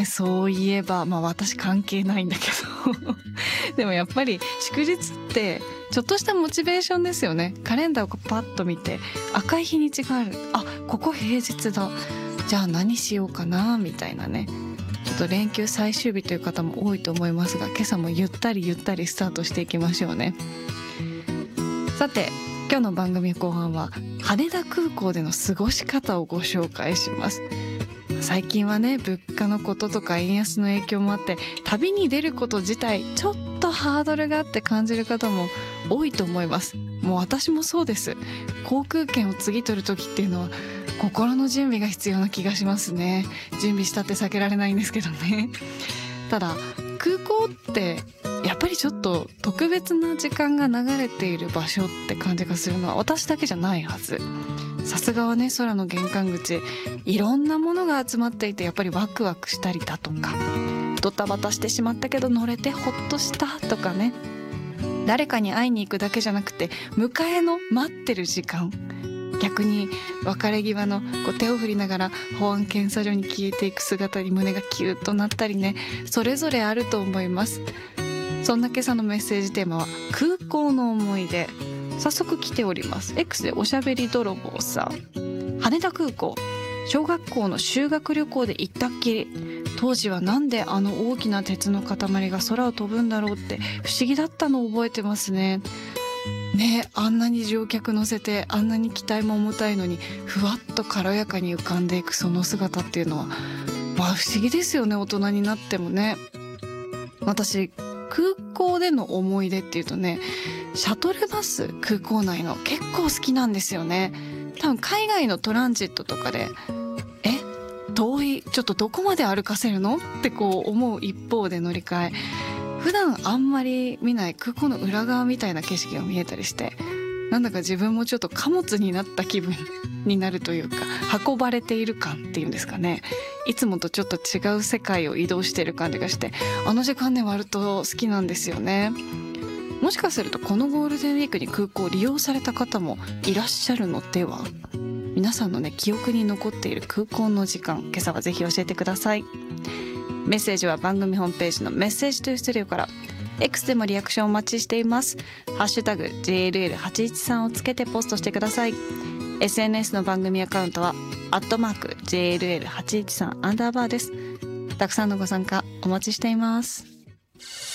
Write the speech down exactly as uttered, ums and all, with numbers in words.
そういえばまあ私関係ないんだけどでもやっぱり祝日ってちょっとしたモチベーションですよね。カレンダーをパッと見て赤い日にちがある、あ、ここ平日だ、じゃあ何しようかなみたいなね。ちょっと連休最終日という方も多いと思いますが、今朝もゆったりゆったりスタートしていきましょうね。さて今日の番組後半は羽田空港での過ごし方をご紹介します。最近はね、物価のこととか円安の影響もあって旅に出ること自体ちょっとハードルがあって感じる方も多いと思います。もう私もそうです。航空券を次取る時っていうのは心の準備が必要な気がしますね。準備したって避けられないんですけどね。ただ空港ってやっぱりちょっと特別な時間が流れている場所って感じがするのは私だけじゃないはず。さすがはね、空の玄関口、いろんなものが集まっていてやっぱりワクワクしたりだとか、ドタバタしてしまったけど乗れてほっとしたとかね、誰かに会いに行くだけじゃなくて迎えの待ってる時間、逆に別れ際のこう手を振りながら保安検査所に消えていく姿に胸がキューッとなったりね、それぞれあると思います。そんな今朝のメッセージテーマは空港の思い出。早速来ております。 X でおしゃべり泥棒さん。羽田空港、小学校の修学旅行で行ったっきり。当時はなんであの大きな鉄の塊が空を飛ぶんだろうって不思議だったのを覚えてますね。ねえ、あんなに乗客乗せてあんなに機体も重たいのにふわっと軽やかに浮かんでいくその姿っていうのはまあ不思議ですよね、大人になってもね。私空港での思い出っていうとね、シャトルバス、空港内の結構好きなんですよね。多分海外のトランジットとかでえ遠い、ちょっとどこまで歩かせるのってこう思う一方で乗り換え、普段あんまり見ない空港の裏側みたいな景色が見えたりして、なんだか自分もちょっと貨物になった気分になるというか、運ばれている感っていうんですかね。いつもとちょっと違う世界を移動している感じがして、あの時間で割と好きなんですよね。もしかするとこのゴールデンウィークに空港を利用された方もいらっしゃるのでは。皆さんのね、記憶に残っている空港の時間、今朝はぜひ教えてください。メッセージは番組ホームページのメッセージトゥースタジオから、 X でもリアクションお待ちしています。ハッシュタグ ジェイエルエルはちいちさん をつけてポストしてください。 エスエヌエス の番組アカウントはアットマーク ジェイエルエルはちいちさん アンダーバーです。たくさんのご参加お待ちしています。